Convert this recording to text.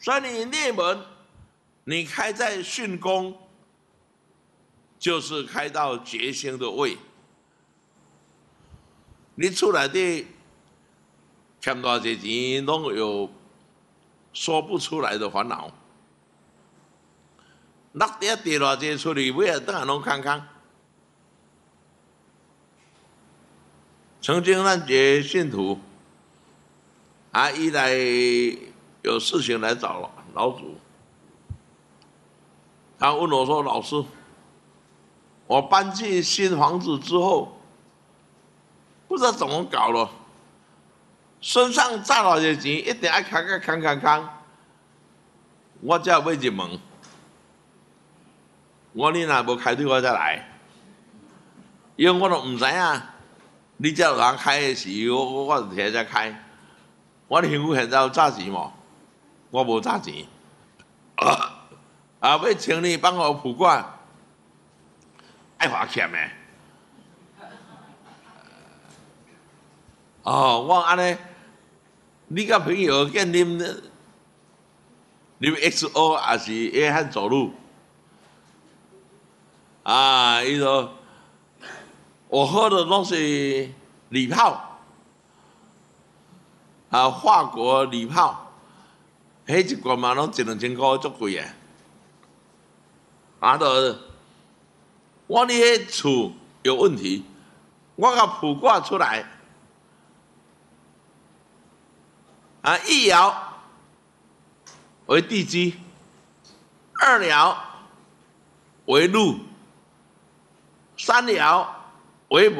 所以你内门，你开在巽宫，就是开到劫星的位。你出来的欠多少钱，拢有说不出来的烦恼。落地跌偌济出去，尾啊等下拢空空。曾经咱一个信徒，伊来有事情来找老祖，他问我说：“老师，我搬进新房子之后，不知道怎么搞了，身上赚偌济钱，一定要扛。我才要入门。我你若无开对，我才来，因为我都唔知影。”你只有人开的时，我就摕才开。我的幸福现在有炸钱无？我无炸钱。要请你帮我卜卦，爱花钱的。我安尼，你甲朋友见啉XO 还是约翰走路？伊说。我喝的都是礼炮，法国礼炮，迄一罐嘛拢1-2千块，足贵诶。我迄厝有问题，我甲卜卦出来，一爻为地基，2爻为禄，3爻为